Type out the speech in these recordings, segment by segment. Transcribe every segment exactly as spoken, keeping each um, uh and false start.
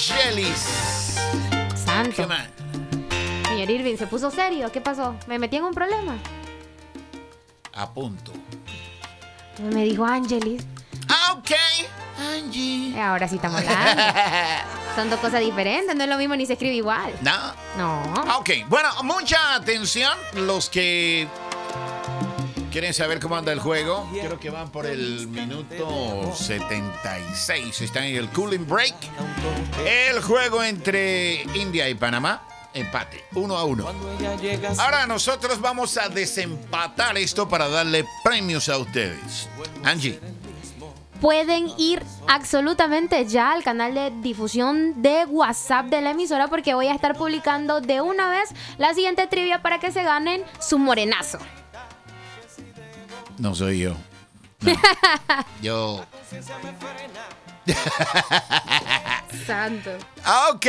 Angelis. Santo. ¿Qué más? Señor Irving, ¿se puso serio? ¿Qué pasó? ¿Me metí en un problema? A punto. Me dijo Angelis. Ah, ok. Angie. Eh, Ahora sí estamos hablando. Son dos cosas diferentes, no es lo mismo ni se escribe igual. No. No. Ok, bueno, mucha atención los que quieren saber cómo anda el juego. Creo que van por el minuto setenta y seis. Están en el cooling break. El juego entre India y Panamá. Empate, uno a uno. Ahora nosotros vamos a desempatar esto para darle premios a ustedes. Angie. Pueden ir absolutamente ya al canal de difusión de WhatsApp de la emisora porque voy a estar publicando de una vez la siguiente trivia para que se ganen su morenazo. No soy yo. No. Yo. Santo. Ok.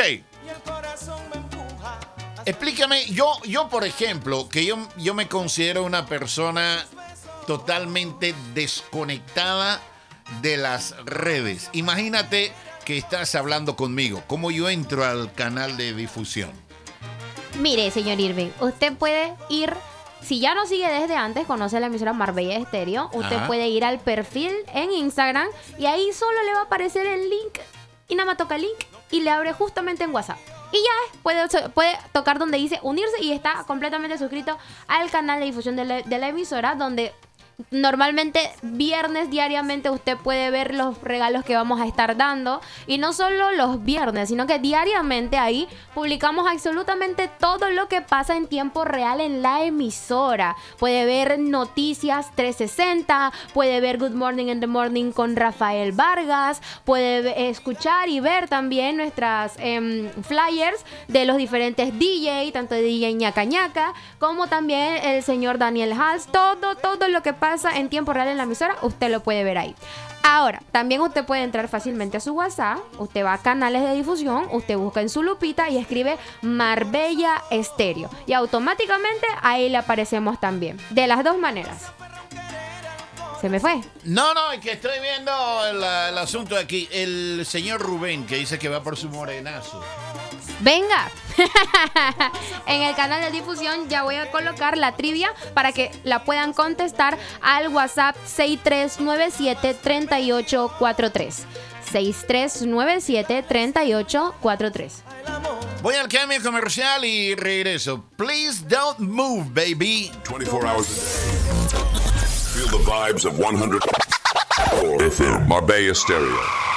Explícame, yo, yo por ejemplo, que yo, yo me considero una persona totalmente desconectada de las redes. Imagínate que estás hablando conmigo. ¿Cómo yo entro al canal de difusión? Mire, señor Irving, usted puede ir, si ya no sigue desde antes, conoce la emisora Marbella Estéreo, usted Ajá. puede ir al perfil en Instagram y ahí solo le va a aparecer el link y nada más toca el link y le abre justamente en WhatsApp. Y ya puede, puede tocar donde dice unirse y está completamente suscrito al canal de difusión de la, de la emisora, donde normalmente viernes diariamente usted puede ver los regalos que vamos a estar dando. Y no solo los viernes, sino que diariamente ahí publicamos absolutamente todo lo que pasa en tiempo real en la emisora. Puede ver noticias trescientos sesenta, puede ver Good Morning in the Morning con Rafael Vargas, puede escuchar y ver también nuestras eh, flyers de los diferentes D J, tanto de D J ñaca ñaca como también el señor Daniel Hals. Todo, todo lo que pasa en tiempo real en la emisora, usted lo puede ver ahí. Ahora, también usted puede entrar fácilmente a su WhatsApp, usted va a canales de difusión, usted busca en su lupita y escribe Marbella Estéreo y automáticamente ahí le aparecemos también. De las dos maneras. ¿Se me fue? No, no, es que estoy viendo el, el asunto de aquí. El señor Rubén, que dice que va por su morenazo. Venga. En el canal de difusión ya voy a colocar la trivia para que la puedan contestar al WhatsApp seis tres nueve siete, tres ocho cuatro tres. seis tres nueve siete, tres ocho cuatro tres. Voy al cambio comercial y regreso. Please don't move, baby. twenty-four hours a day. Feel the vibes of one hundred F M, Marbella Stereo.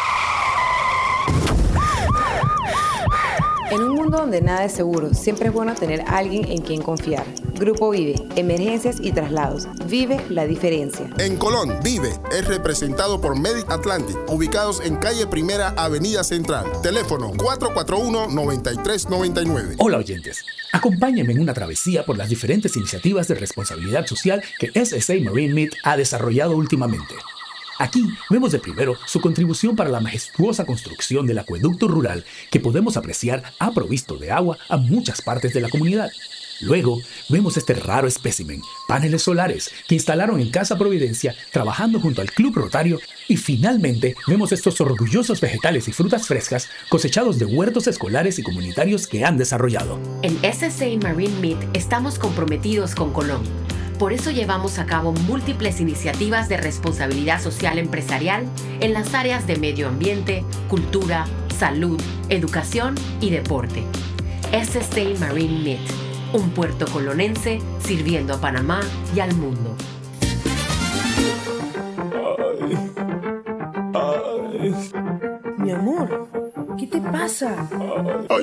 En un mundo donde nada es seguro, siempre es bueno tener a alguien en quien confiar. Grupo Vive, emergencias y traslados. Vive la diferencia. En Colón, Vive es representado por Medic Atlantic, ubicados en calle Primera, Avenida Central. Teléfono cuatro cuatro uno, nueve tres nueve nueve. Hola oyentes, acompáñenme en una travesía por las diferentes iniciativas de responsabilidad social que S S A Marine Meat ha desarrollado últimamente. Aquí vemos de primero su contribución para la majestuosa construcción del acueducto rural que podemos apreciar ha provisto de agua a muchas partes de la comunidad. Luego vemos este raro espécimen, paneles solares que instalaron en Casa Providencia trabajando junto al Club Rotario, y finalmente vemos estos orgullosos vegetales y frutas frescas cosechados de huertos escolares y comunitarios que han desarrollado. En S S A Marine Meat estamos comprometidos con Colón. Por eso llevamos a cabo múltiples iniciativas de responsabilidad social empresarial en las áreas de medio ambiente, cultura, salud, educación y deporte. S S A Marine Meat, un puerto colonense sirviendo a Panamá y al mundo. Ay, ay. Mi amor, ¿qué te pasa? Ay,